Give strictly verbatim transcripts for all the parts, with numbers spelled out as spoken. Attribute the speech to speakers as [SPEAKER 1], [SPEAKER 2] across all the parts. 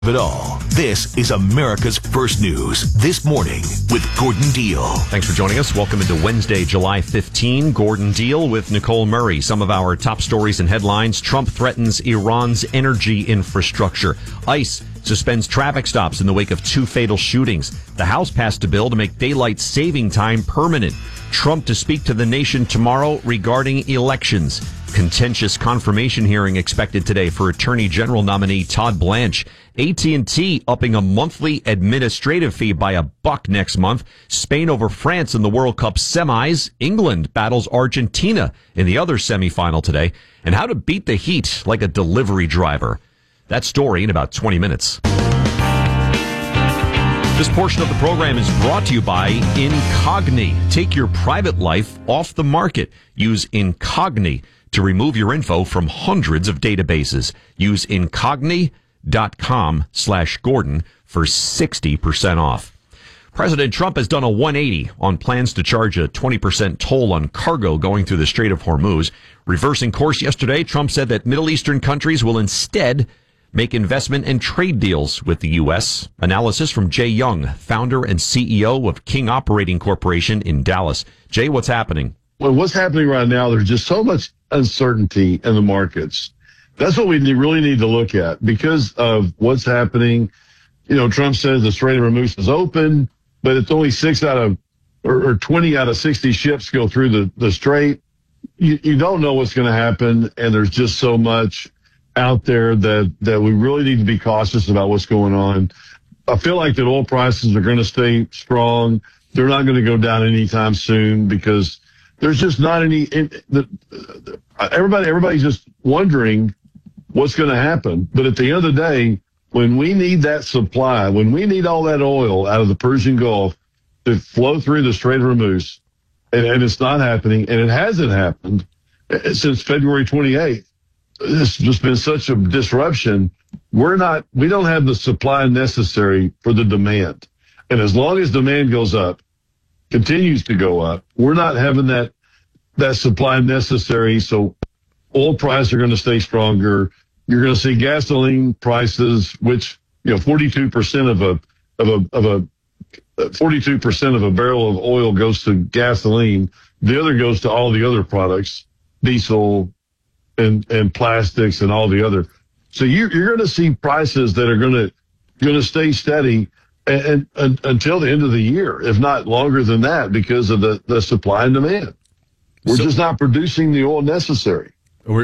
[SPEAKER 1] It all. This is America's First News This Morning with Gordon Deal.
[SPEAKER 2] Thanks for joining us. Welcome into Wednesday, July fifteenth. Gordon Deal with Nicole Murray. Some of our top stories and headlines. Trump threatens Iran's energy infrastructure. ICE suspends traffic stops in the wake of two fatal shootings. The House passed a bill to make daylight saving time permanent. Trump to speak to the nation tomorrow regarding elections. Contentious confirmation hearing expected today for Attorney General nominee Todd Blanche. A T and T upping a monthly administrative fee by a buck next month. Spain over France in the World Cup semis. England battles Argentina in the other semifinal today. And how to beat the heat like a delivery driver. That story in about twenty minutes. This portion of the program is brought to you by Incogni. Take your private life off the market. Use Incogni to remove your info from hundreds of databases. Use Incogni.com slash Gordon for sixty percent off. President Trump has done a one eighty on plans to charge a twenty percent toll on cargo going through the Strait of Hormuz. Reversing course yesterday, Trump said that Middle Eastern countries will instead make investment and trade deals with the U S. Analysis from Jay Young, founder and C E O of King Operating Corporation in Dallas. Jay, what's happening?
[SPEAKER 3] Well, what's happening right now, there's just so much uncertainty in the markets. That's what we need, really need to look at because of what's happening. You know, Trump says the Strait of Hormuz is open, but it's only six out of, or, or twenty out of sixty ships go through the, the strait. You, you don't know what's going to happen, and there's just so much out there that, that we really need to be cautious about what's going on. I feel like that oil prices are going to stay strong. They're not going to go down anytime soon because there's just not any, it, the, the, everybody, everybody's just wondering what's going to happen. But at the end of the day, when we need that supply, when we need all that oil out of the Persian Gulf to flow through the Strait of Hormuz, and, and it's not happening, and it hasn't happened since February twenty-eighth. It's just been such a disruption. We're not, we don't have the supply necessary for the demand. And as long as demand goes up, continues to go up, we're not having that, that supply necessary. So oil prices are going to stay stronger. You're going to see gasoline prices, which, you know, forty-two percent of a, of a, of a, forty-two percent of a barrel of oil goes to gasoline. The other goes to all the other products, diesel, and, and plastics and all the other. So you, you're going to see prices that are going to, going to stay steady and, and, and until the end of the year, if not longer than that, because of the, the supply and demand. We're so, just not producing the oil necessary.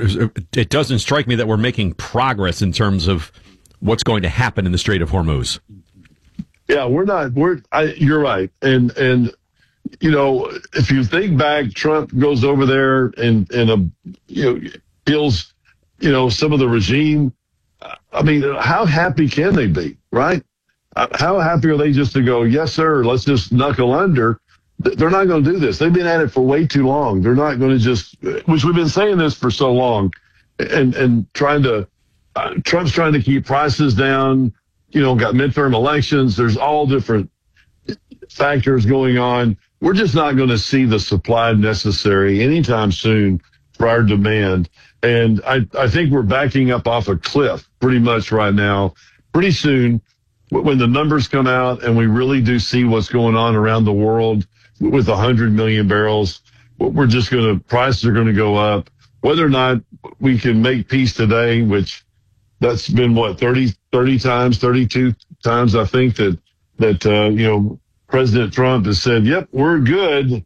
[SPEAKER 2] It doesn't strike me that we're making progress in terms of what's going to happen in the Strait of Hormuz.
[SPEAKER 3] Yeah, we're not, we're, I, you're right. And, and, you know, if you think back, Trump goes over there and, and, a, you know, kills, you know, some of the regime. I mean, how happy can they be, right? How happy are they just to go, yes, sir, let's just knuckle under? They're not going to do this. They've been at it for way too long. They're not going to just, which we've been saying this for so long, and and trying to, uh, Trump's trying to keep prices down, you know, got midterm elections. There's all different factors going on. We're just not going to see the supply necessary anytime soon for our demand. And I, I think we're backing up off a cliff pretty much right now. Pretty soon, when the numbers come out and we really do see what's going on around the world with one hundred million barrels, we're just going to, prices are going to go up. Whether or not we can make peace today, which that's been what, thirty, thirty times, thirty-two times, I think that, that, uh, you know, President Trump has said, yep, we're good.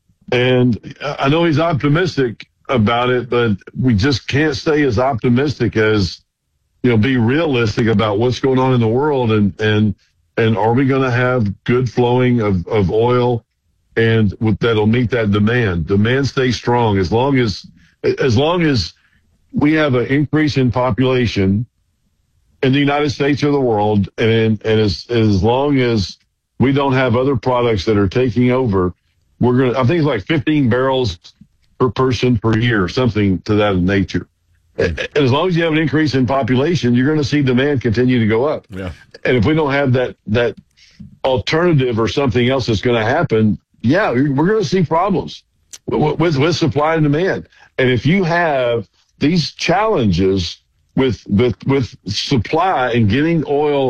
[SPEAKER 3] And I know he's optimistic about it, but we just can't stay as optimistic as, you know, be realistic about what's going on in the world. And, and, and are we going to have good flowing of, of oil and with, that'll meet that demand? Demand stays strong as long as, as long as we have an increase in population in the United States or the world. And, and as, as long as we don't have other products that are taking over, we're going to, I think it's like fifteen barrels per person per year, something to that nature. And as long as you have an increase in population, you're going to see demand continue to go up.
[SPEAKER 2] Yeah.
[SPEAKER 3] And if we don't have that, that alternative or something else that's going to happen, yeah, we're going to see problems with, with, with supply and demand. And if you have these challenges with with with supply and getting oil